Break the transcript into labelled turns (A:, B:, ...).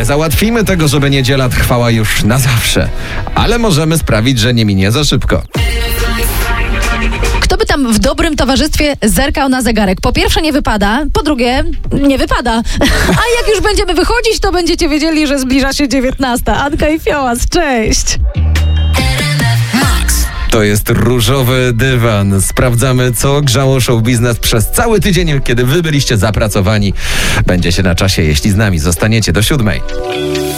A: Nie załatwimy tego, żeby niedziela trwała już na zawsze, ale możemy sprawić, że nie minie za szybko.
B: Kto by tam w dobrym towarzystwie zerkał na zegarek? Po pierwsze nie wypada, po drugie nie wypada. A jak już będziemy wychodzić, to będziecie wiedzieli, że zbliża się 19. Anka i Fiołas, cześć!
A: To jest Różowy Dywan. Sprawdzamy, co grzało show biznes przez cały tydzień, kiedy wy byliście zapracowani. Będzie się na czasie, jeśli z nami zostaniecie do 7.